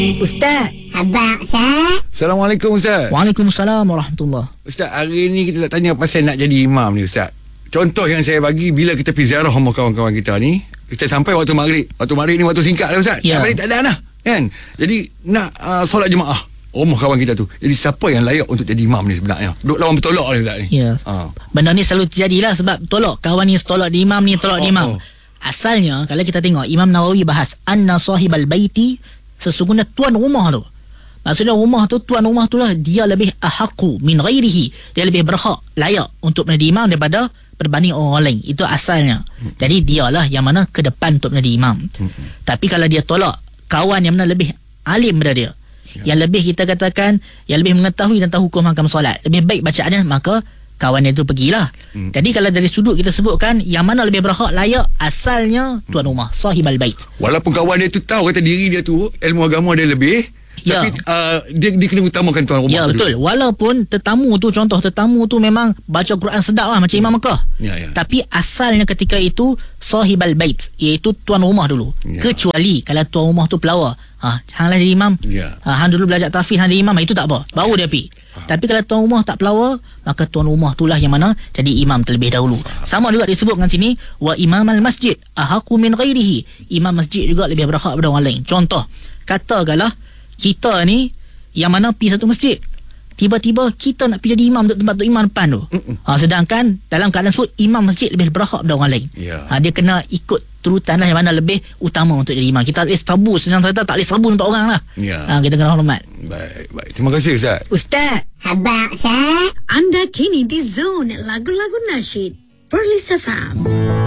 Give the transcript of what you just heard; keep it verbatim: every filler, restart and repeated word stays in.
Ustaz, abang Ustaz. Assalamualaikum Ustaz. Waalaikumsalam warahmatullahi. Ustaz, hari ni kita nak tanya pasal nak jadi imam ni Ustaz. Contoh yang saya bagi, bila kita pergi ziarah rumah kawan-kawan kita ni, kita sampai waktu maghrib. Waktu maghrib ni waktu singkat lah Ustaz. Ya. Nak balik tak ada lah kan. Jadi nak uh, solat jemaah rumah kawan kita tu. Jadi siapa yang layak untuk jadi imam ni sebenarnya? Duk lawan bertolak ni Ustaz ni. Ya. Ha. Benda ni selalu terjadilah sebab tolak kawan ni tolak di imam ni tolak Oh, di imam. oh. Asalnya kalau kita tengok Imam Nawawi bahas anna sahibal baiti, sesungguhnya tuan rumah tu. Maksudnya rumah tu, tuan rumah tu lah dia lebih ahaqu min ghairihi. Dia lebih berhak, layak untuk menjadi imam daripada berbanding orang lain. Itu asalnya. Hmm. Jadi dialah yang mana ke depan untuk menjadi imam. Hmm. Tapi kalau dia tolak kawan yang mana lebih alim daripada dia, ya, yang lebih kita katakan yang lebih mengetahui tentang hukum hakam solat, lebih baik bacaannya, maka kawan itu pergilah. Hmm. Jadi kalau dari sudut kita sebutkan yang mana lebih berhak, layak, asalnya tuan rumah, sahibal bait. Walaupun kawan dia tu tahu kata diri dia tu ilmu agama dia lebih, ya, tapi uh, dia, dia kena utamakan tuan rumah ya, tu. betul. Dulu. Walaupun tetamu tu, contoh tetamu tu memang baca Quran sedap lah macam Imam Mekah. Ya, ya. Tapi asalnya ketika itu sahibal bait, iaitu tuan rumah dulu. Ya. Kecuali kalau tuan rumah tu pelawar. Ha, hanglah jadi imam. Ya. Ha, hang dulu belajar tahfiz, hang jadi imam, itu tak apa. Baru dia pergi. Ha. Tapi kalau tuan rumah tak pelawar, maka tuan rumah itulah yang mana jadi imam terlebih dahulu. Ha. Sama juga disebutkan sini, wa imamal masjid ahaqu min ghairihi. Imam masjid juga lebih berhak daripada orang lain. Contoh, katakanlah kita ni yang mana pergi satu masjid, tiba-tiba kita nak pergi jadi imam untuk tempat tu imam depan tu. Ha, sedangkan dalam keadaan sebut imam masjid lebih berhak daripada orang lain. Ya. Ha, dia kena ikut turutan lah yang mana lebih utama untuk jadi imam. Kita tak boleh serbu, senang cerita tak boleh serbu untuk orang lah. Ya. Ha, kita kena hormat. Baik, baik. Terima kasih Ustaz. Ustaz, abang Ustaz. Anda kini di Zone Lagu-Lagu Nasyid Perlis F M.